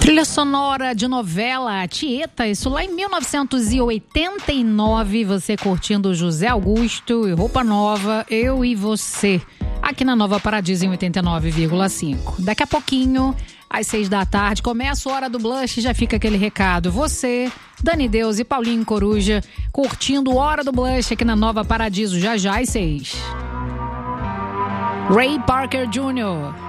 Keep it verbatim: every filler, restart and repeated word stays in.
Trilha sonora de novela Tieta, isso lá em mil novecentos e oitenta e nove, você curtindo José Augusto e Roupa Nova, Eu e Você, aqui na Nova Paradiso em oitenta e nove vírgula cinco. Daqui a pouquinho, às seis da tarde, começa a Hora do Blush, já fica aquele recado. Você, Dani Deus e Paulinho Coruja, curtindo Hora do Blush aqui na Nova Paradiso, já já às seis. Ray Parker Júnior